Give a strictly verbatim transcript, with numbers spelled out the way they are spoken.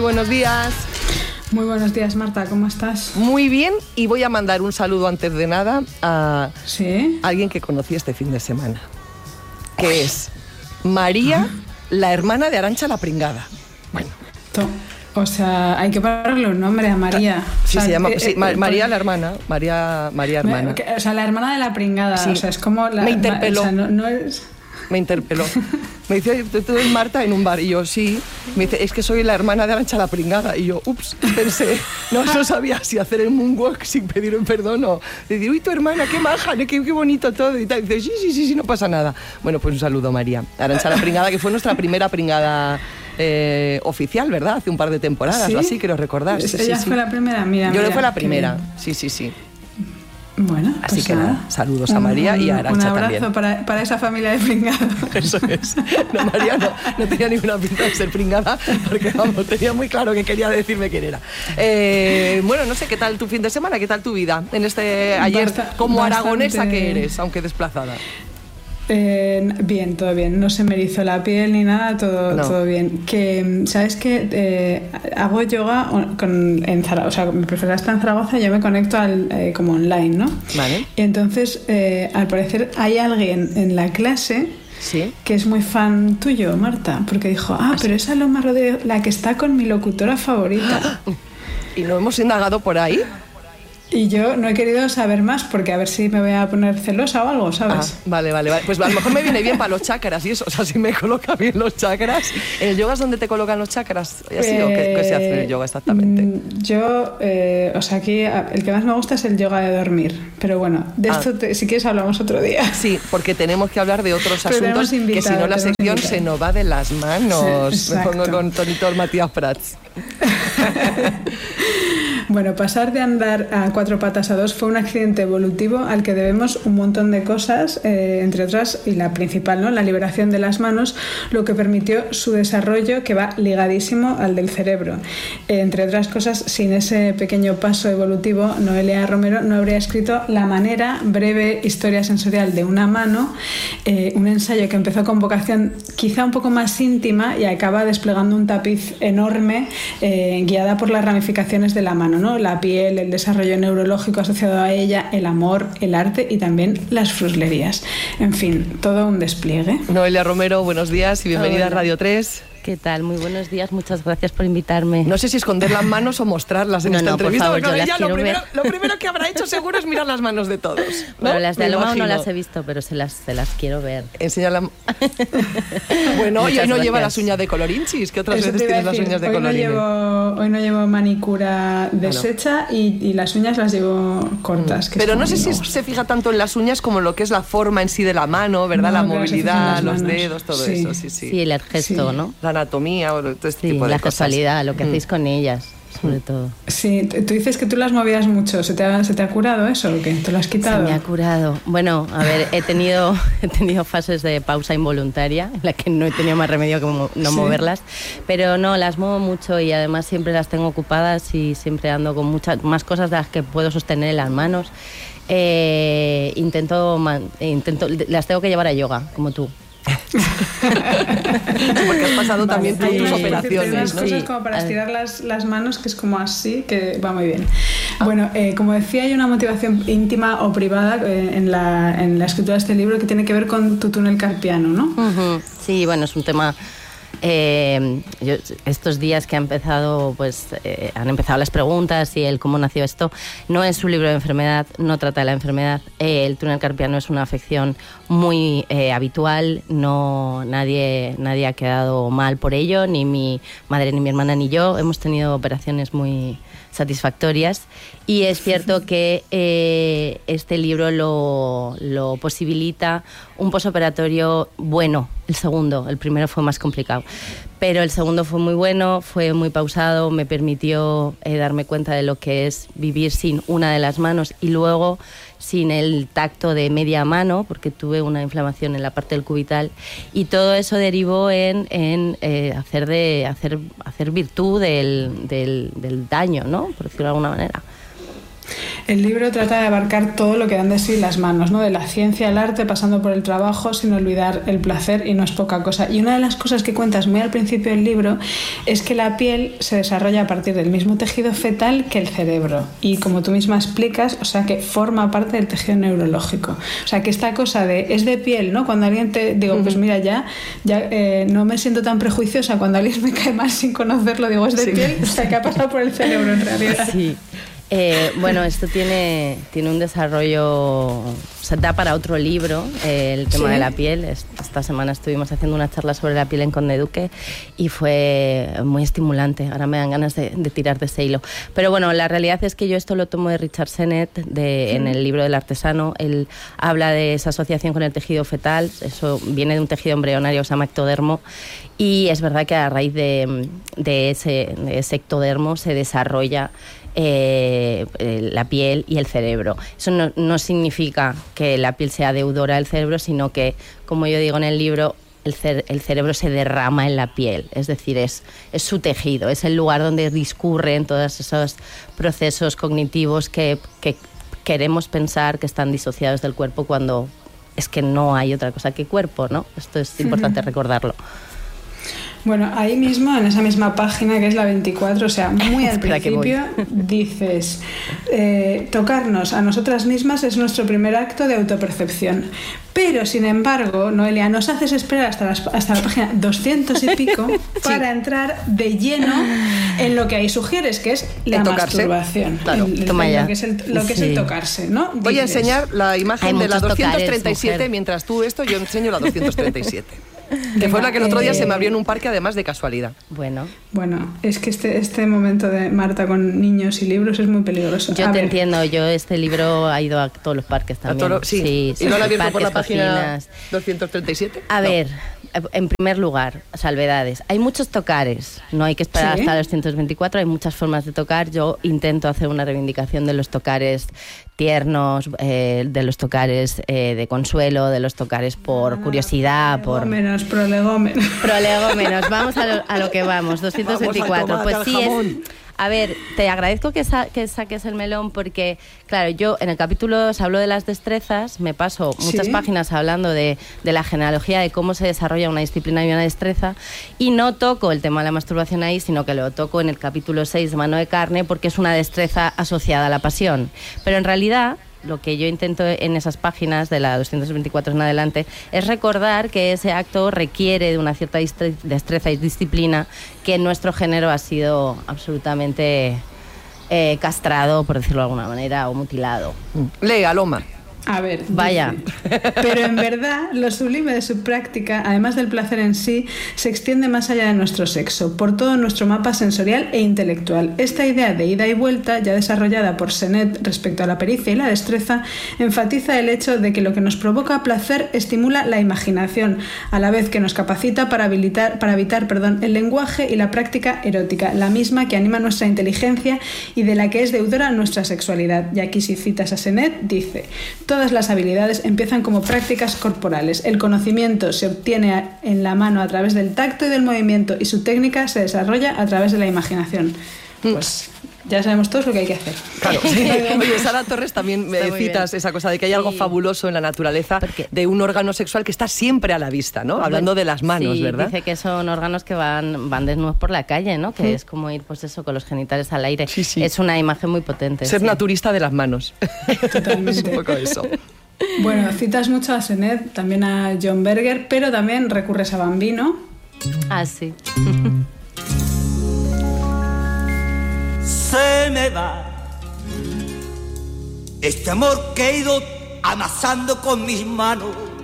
Buenos días. Muy buenos días, Marta, ¿cómo estás? Muy bien, y voy a mandar un saludo antes de nada a ¿Sí? alguien que conocí este fin de semana, que Uy. es María, ¿Ah? la hermana de Arantxa la Pringada. Bueno. O sea, hay que ponerle un nombre a María. Sí, o sea, se llama eh, sí, eh, María la hermana, María, María hermana. O sea, la hermana de la Pringada, sí. O sea, es como la... Me interpeló. O sea, no, no es... Me interpeló. Me dice, ¿tú eres Marta en un bar? Y yo, sí. Me dice, es que soy la hermana de Arantxa la Pringada. Y yo, ups, pensé, no, no sabía si hacer el moonwalk sin pedir un perdón o... Y digo, uy, tu hermana, qué maja, qué, qué bonito todo. Y tal. Y dice, sí, sí, sí, sí, no pasa nada. Bueno, pues un saludo, María. Arantxa la Pringada, que fue nuestra primera pringada eh, oficial, ¿verdad? Hace un par de temporadas, ¿sí? O así, quiero recordar. Sí, Ella sí, fue sí. la primera, mira. Yo mira, le fue la primera, sí, sí, sí. Bueno, así pues que nada, nada, saludos a María un, y a Arantxa también. Un abrazo también. para, para esa familia de pringados. Eso es. No, María no, no tenía ninguna pinta de ser pringada, porque vamos, tenía muy claro que quería decirme quién era. Eh, bueno, no sé, ¿qué tal tu fin de semana? ¿Qué tal tu vida? En este ayer, Basta, como bastante... aragonesa que eres, aunque desplazada. Eh, bien, todo bien. No se me erizó la piel ni nada, todo, no. todo bien. Que, ¿sabes qué? Eh, hago yoga con, en Zaragoza, o sea, mi profesora está en Zaragoza y yo me conecto al, eh, como online, ¿no? Vale. Y entonces, eh, al parecer, hay alguien en la clase ¿Sí? que es muy fan tuyo, Marta, porque dijo, ah, pero esa Loma Rodríguez, la que está con mi locutora favorita. ¿Y no hemos indagado por ahí? Y yo no he querido saber más porque a ver si me voy a poner celosa o algo, ¿sabes? Ah, vale, vale, vale. Pues a lo mejor me viene bien para los chakras y eso. O sea, si me coloca bien los chakras. ¿En el yoga es donde te colocan los chakras? ¿Y así, eh, o qué, qué se hace en el yoga exactamente? Yo, eh, o sea, aquí el que más me gusta es el yoga de dormir. Pero bueno, de ah. esto te, si quieres hablamos otro día. Sí, porque tenemos que hablar de otros asuntos invitado, que si no la sección invitado. se nos va de las manos. Sí, me pongo con Tonito Matías Prats. Bueno, pasar de andar a cuatro patas a dos fue un accidente evolutivo al que debemos un montón de cosas, eh, entre otras, y la principal, ¿no? La liberación de las manos, lo que permitió su desarrollo, que va ligadísimo al del cerebro. Eh, entre otras cosas, sin ese pequeño paso evolutivo, Noelia Romero no habría escrito La manera, breve historia sensorial de una mano, eh, un ensayo que empezó con vocación quizá un poco más íntima y acaba desplegando un tapiz enorme, eh, guiada por las ramificaciones de la mano, ¿no? La piel, el desarrollo neurológico asociado a ella, el amor, el arte y también las fruslerías. En fin, todo un despliegue. Noelia Romero, buenos días y bienvenida Hola. a Radio tres. ¿Qué tal? Muy buenos días, muchas gracias por invitarme. No sé si esconder las manos o mostrarlas en no, esta no, entrevista, por favor, porque yo ella las lo primero, ver. lo primero que habrá hecho seguro es mirar las manos de todos, ¿no? Bueno, las de Me Aloma imagino. no las he visto, pero se las, se las quiero ver. Enséñala. Bueno, y hoy no lleva las uñas de colorinchis, que otras Eso veces tienes decir, las uñas de hoy colorines. No llevo, hoy no llevo manicura deshecha bueno. y, y las uñas las llevo cortas. Que pero no sé si se fija tanto en las uñas como lo que es la forma en sí de la mano, ¿verdad? No, la movilidad, los dedos, todo sí. eso. Sí, sí. Sí, el gesto, sí. ¿no? La anatomía, todo este sí, tipo de la cosas. Casualidad, lo que mm. hacéis con ellas, sobre mm. todo. Sí, tú dices que tú las movías mucho. ¿Se te ha, se te ha curado eso o qué? ¿Te lo has quitado? Se me ha curado. Bueno, a ver, he tenido, he tenido fases de pausa involuntaria en la que no he tenido más remedio que no sí. moverlas, pero no, las muevo mucho y además siempre las tengo ocupadas y siempre ando con muchas más cosas de las que puedo sostener en las manos. Eh, intento, intento, las tengo que llevar a yoga, como tú. Porque has pasado vale, también por tus operaciones, unas ¿no? cosas Sí. como para estirar las, las manos, que es como así, que va muy bien. Ah. Bueno, eh, como decía, hay una motivación íntima o privada eh, en, la, en la escritura de este libro que tiene que ver con tu túnel carpiano, ¿no? Uh-huh. Sí, bueno, es un tema... Eh, yo, estos días que ha empezado, pues eh, han empezado las preguntas y el cómo nació esto. No es un libro de enfermedad, no trata de la enfermedad. Eh, el túnel carpiano es una afección muy eh, habitual. No, nadie, nadie ha quedado mal por ello, ni mi madre, ni mi hermana, ni yo. Hemos tenido operaciones muy satisfactorias y es cierto que eh, este libro lo, lo posibilita un posoperatorio bueno. El segundo, el primero fue más complicado, pero el segundo fue muy bueno, fue muy pausado, me permitió eh, darme cuenta de lo que es vivir sin una de las manos y luego sin el tacto de media mano, porque tuve una inflamación en la parte del cubital y todo eso derivó en, en eh, hacer, de, hacer, hacer virtud del, del, del daño, ¿no? Por decirlo de alguna manera. El libro trata de abarcar todo lo que dan de sí las manos, ¿no? De la ciencia al arte, pasando por el trabajo, sin olvidar el placer, y no es poca cosa. Y una de las cosas que cuentas muy al principio del libro es que la piel se desarrolla a partir del mismo tejido fetal que el cerebro. Y como tú misma explicas, o sea, que forma parte del tejido neurológico. O sea, que esta cosa de es de piel, ¿no? Cuando alguien te digo, pues mira, ya, ya eh, no me siento tan prejuiciosa cuando alguien me cae mal sin conocerlo, digo, es de sí. piel, o sea, que ha pasado por el cerebro en realidad. Sí. Eh, bueno, esto tiene, tiene un desarrollo, o sea, da para otro libro, eh, el tema ¿Sí? de la piel. Esta semana estuvimos haciendo una charla sobre la piel en Conde Duque y fue muy estimulante. Ahora me dan ganas de, de tirar de ese hilo. Pero bueno, la realidad es que yo esto lo tomo de Richard Sennett de, ¿Sí? en el libro del artesano. Él habla de esa asociación con el tejido fetal. Eso viene de un tejido embrionario que se llama ectodermo. Y es verdad que a raíz de, de, ese, de ese ectodermo se desarrolla Eh, la piel y el cerebro. Eso no, no significa que la piel sea deudora del cerebro, sino que, como yo digo en el libro, el, cer- el cerebro se derrama en la piel, es decir, es, es su tejido, es el lugar donde discurren todos esos procesos cognitivos que, que queremos pensar que están disociados del cuerpo cuando es que no hay otra cosa que cuerpo, ¿no? Esto es importante recordarlo. Bueno, ahí mismo, en esa misma página que es la veinticuatro, o sea, muy al principio, dices, eh, tocarnos a nosotras mismas es nuestro primer acto de autopercepción. Pero, sin embargo, Noelia, nos haces esperar hasta, las, hasta la página doscientos y pico para sí. entrar de lleno en lo que ahí sugieres, que es la masturbación. Claro, el, el, toma ya. Lo que es el, lo que sí. es el tocarse, ¿no? Voy dices, a enseñar la imagen de la doscientos treinta y siete, tocares, mientras tú esto, yo enseño la doscientos treinta y siete. Que fue la que el otro día eh... se me abrió en un parque, además de casualidad. Bueno, bueno, es que este, este momento de Marta con niños y libros es muy peligroso. Yo a te ver. entiendo, yo este libro ha ido a todos los parques también. Todo, sí. sí, ¿Y no lo ha abierto por la página cocinas. doscientos treinta y siete? A no. ver, en primer lugar, salvedades. Hay muchos tocares, no hay que esperar ¿Sí? hasta los doscientos veinticuatro, hay muchas formas de tocar. Yo intento hacer una reivindicación de los tocares tiernos, eh, de los tocares eh, de consuelo, de los tocares por ah, curiosidad, por... Menos, prolegómenos. Prolegómenos, vamos a lo, a lo que vamos, doscientos veinticuatro. Vamos al tomate, pues sí, al es... A ver, te agradezco que, sa- que saques el melón porque, claro, yo en el capítulo dos hablo de las destrezas, me paso muchas ¿Sí? páginas hablando de, de la genealogía, de cómo se desarrolla una disciplina y una destreza, y no toco el tema de la masturbación ahí, sino que lo toco en el capítulo seis de Mano de Carne porque es una destreza asociada a la pasión. Pero en realidad, lo que yo intento en esas páginas de la doscientos veinticuatro en adelante es recordar que ese acto requiere de una cierta destreza y disciplina que en nuestro género ha sido absolutamente eh, castrado, por decirlo de alguna manera, o mutilado. Lea, Loma. A ver, vaya. Pero en verdad, lo sublime de su práctica, además del placer en sí, se extiende más allá de nuestro sexo, por todo nuestro mapa sensorial e intelectual. Esta idea de ida y vuelta, ya desarrollada por Sennett respecto a la pericia y la destreza, enfatiza el hecho de que lo que nos provoca placer estimula la imaginación, a la vez que nos capacita para, habilitar, para evitar perdón, el lenguaje y la práctica erótica, la misma que anima nuestra inteligencia y de la que es deudora nuestra sexualidad. Y aquí, si citas a Sennett, dice: todas las habilidades empiezan como prácticas corporales. El conocimiento se obtiene en la mano a través del tacto y del movimiento, y su técnica se desarrolla a través de la imaginación. Pues ya sabemos todos lo que hay que hacer. Claro, sí. Oye, Sara Torres también me citas bien. Esa cosa de que hay sí. algo fabuloso en la naturaleza de un órgano sexual que está siempre a la vista, ¿no? Hablando de las manos, sí, ¿verdad? Dice que son órganos que van, van desnudos por la calle, ¿no? Que ¿Mm? Es como ir, pues eso, con los genitales al aire. Sí, sí. Es una imagen muy potente. Ser sí. naturista de las manos. Totalmente. Es un poco eso. Bueno, citas mucho a Sennett, también a John Berger, pero también recurres a Bambino. Ah, sí. Se me va este amor que he ido amasando con mis manos.